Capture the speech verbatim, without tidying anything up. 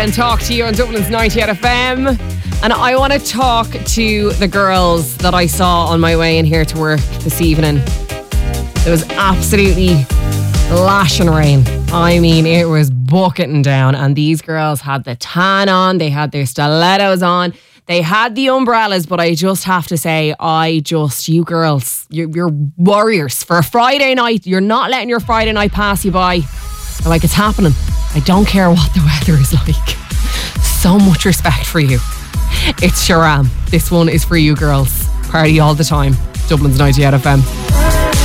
And talk to you on Dublin's ninety F M. And I want to talk to the girls that I saw on my way in here to work this evening. It was absolutely lashing rain. I mean, it was bucketing down, and these girls had the tan on, they had their stilettos on, they had the umbrellas, but I just have to say, I just, you girls, you're, you're warriors. For a Friday night, you're not letting your Friday night pass you by. Like, it's happening. I don't care what the weather is like. So much respect for you. It's Sharam. This one is for you girls. Party all the time. Dublin's ninety F M.